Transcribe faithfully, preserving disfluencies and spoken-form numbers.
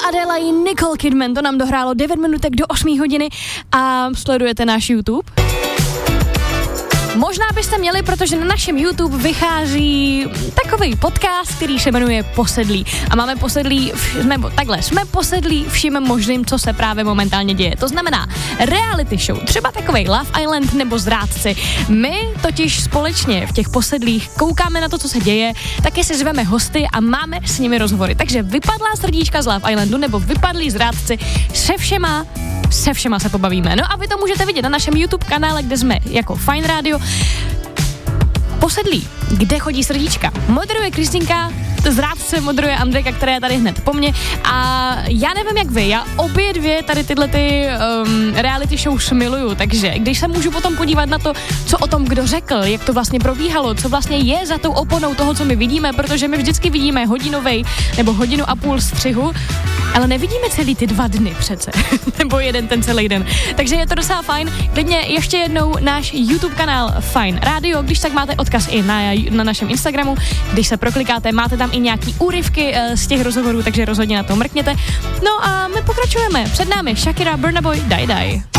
Adele i Nicole Kidman, to nám dohrálo devět minutek do osmé hodiny a sledujete náš YouTube. Možná byste měli, protože na našem YouTube vychází takový podcast, který se jmenuje Posedlí. A máme posedlí, nebo takhle, jsme posedlí vším možným, co se právě momentálně děje. To znamená reality show, třeba takovej Love Island nebo Zrádci. My totiž společně v těch posedlích koukáme na to, co se děje, taky si zveme hosty a máme s nimi rozhovory. Takže vypadlá srdíčka z Love Islandu nebo vypadlí Zrádci, se všema se všema se pobavíme. No a vy to můžete vidět na našem YouTube kanále, kde jsme jako Fine Radio. Posedlí, kde chodí srdíčka. Moderuje Kristýnka, Zrádce moderuje Andrejka, která je tady hned po mně. A já nevím jak vy, já obě dvě tady tyhle ty um, reality show miluju, takže když se můžu potom podívat na to, co o tom kdo řekl, jak to vlastně probíhalo, co vlastně je za tou oponou toho, co my vidíme, protože my vždycky vidíme hodinovej nebo hodinu a půl střihu, ale nevidíme celý ty dva dny přece, nebo jeden ten celý den. Takže je to docela fajn. Klidně ještě jednou náš YouTube kanál Fine Radio, když tak máte odkaz i na, na našem Instagramu, když se proklikáte, máte tam i nějaký úryvky uh, z těch rozhovorů, takže rozhodně na to mrkněte. No a my pokračujeme. Před námi Shakira, Burna Boy, Die Die.